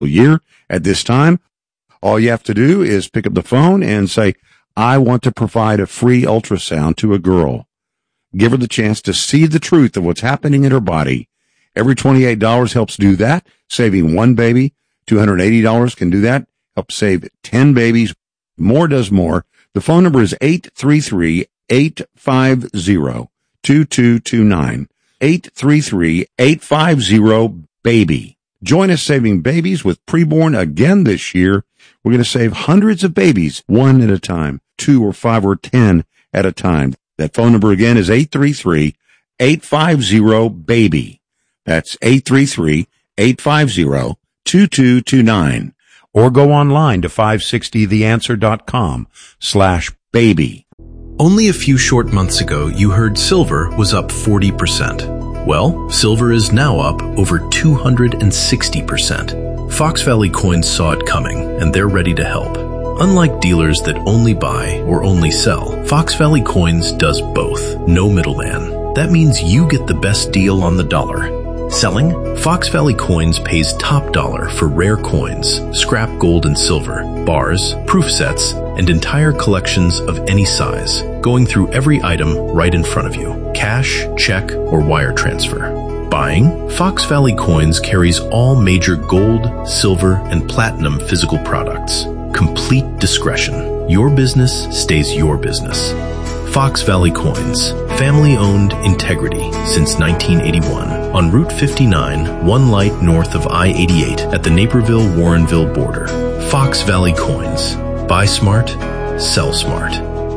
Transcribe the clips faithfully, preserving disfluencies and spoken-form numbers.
year at this time. All you have to do is pick up the phone and say, I want to provide a free ultrasound to a girl. Give her the chance to see the truth of what's happening in her body. Every twenty-eight dollars helps do that, saving one baby. two hundred eighty dollars can do that, help save ten babies. More does more. The phone number is eight three three, eight five zero, two two two nine. eight three three, eight five zero, BABY. Join us saving babies with preborn again this year. We're going to save hundreds of babies, one at a time, two or five or ten at a time. That phone number again is eight three three, eight five zero, BABY. That's eight three three, eight five zero, two two two nine. Or go online to five sixty the answer dot com slash baby. Only a few short months ago, you heard silver was up forty percent. Well, silver is now up over two hundred sixty percent. Fox Valley Coins saw it coming, and they're ready to help. Unlike dealers that only buy or only sell, Fox Valley Coins does both. No middleman. That means you get the best deal on the dollar. Selling? Fox Valley Coins pays top dollar for rare coins, scrap gold and silver, bars, proof sets, and entire collections of any size, going through every item right in front of you. Cash, check, or wire transfer. Buying? Fox Valley Coins carries all major gold, silver, and platinum physical products. Complete discretion. Your business stays your business. Fox Valley Coins. Family-owned integrity since nineteen eighty-one. On Route fifty-nine, one light north of I eighty-eight at the Naperville-Warrenville border. Fox Valley Coins. Buy smart, sell smart.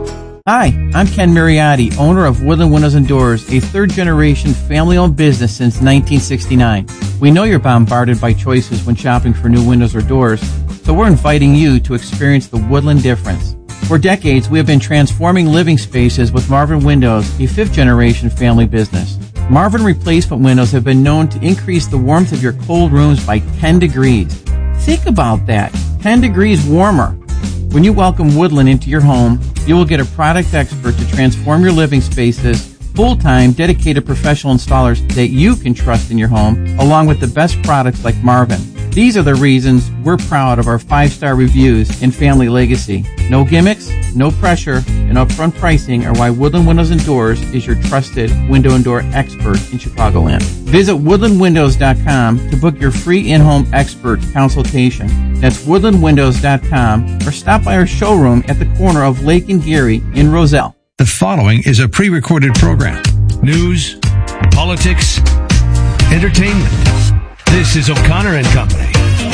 Hi, I'm Ken Mariotti, owner of Woodland Windows and Doors, a third-generation family-owned business since nineteen sixty-nine. We know you're bombarded by choices when shopping for new windows or doors, so we're inviting you to experience the Woodland difference. For decades, we have been transforming living spaces with Marvin Windows, a fifth-generation family business. Marvin replacement windows have been known to increase the warmth of your cold rooms by ten degrees. Think about that, ten degrees warmer. When you welcome Woodland into your home, you will get a product expert to transform your living spaces, full-time, dedicated professional installers that you can trust in your home, along with the best products like Marvin. These are the reasons we're proud of our five-star reviews and family legacy. No gimmicks, no pressure, and upfront pricing are why Woodland Windows and Doors is your trusted window and door expert in Chicagoland. Visit woodland windows dot com to book your free in-home expert consultation. That's woodland windows dot com, or stop by our showroom at the corner of Lake and Geary in Roselle. The following is a pre-recorded program. News, politics, entertainment. This is O'Connor and Company.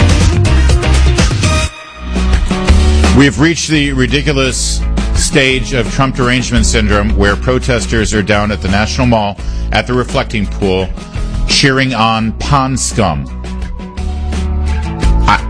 We've reached the ridiculous stage of Trump derangement syndrome where protesters are down at the National Mall at the reflecting pool cheering on pond scum. I,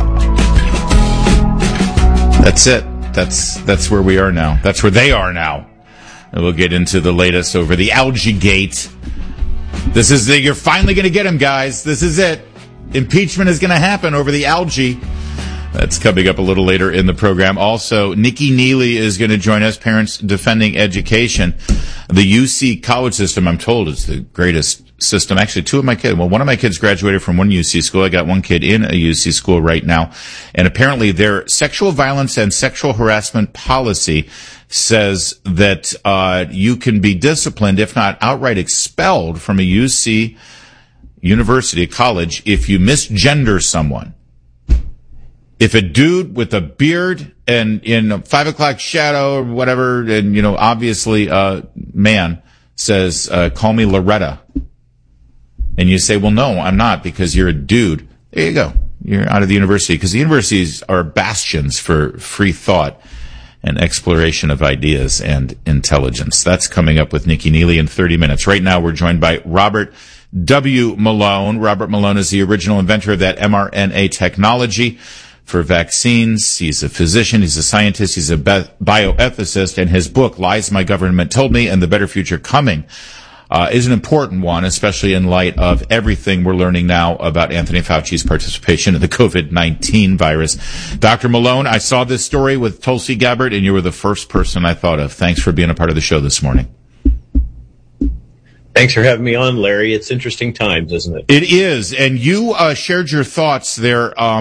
that's it. That's that's where we are now. That's where they are now. And we'll get into the latest over the algae gate. This is the, you're finally going to get him, guys. This is it. Impeachment is going to happen over the algae. That's coming up a little later in the program. Also, Nikki Neely is going to join us, Parents Defending Education. The U C college system, I'm told, is the greatest system. Actually, two of my kids, well, one of my kids graduated from one U C school. I got one kid in a U C school right now. And apparently their sexual violence and sexual harassment policy says that uh you can be disciplined, if not outright expelled from a U C university, college, if you misgender someone. If a dude with a beard and in five o'clock shadow or whatever, and, you know, obviously a man says, uh, call me Loretta. And you say, well, no, I'm not, because you're a dude. There you go. You're out of the university, because the universities are bastions for free thought and exploration of ideas and intelligence. That's coming up with Nikki Neely in thirty minutes. Right now, we're joined by Robert W. Malone. Robert Malone is the original inventor of that mRNA technology for vaccines. He's a physician, he's a scientist, he's a bioethicist, and his book, Lies My Government Told Me and the Better Future Coming, uh, is an important one, especially in light of everything we're learning now about Anthony Fauci's participation in the COVID nineteen virus. Doctor Malone, I saw this story with Tulsi Gabbard, and you were the first person I thought of. Thanks for being a part of the show this morning. Thanks for having me on, Larry. It's interesting times, isn't it? It is. And you uh, shared your thoughts there. Um,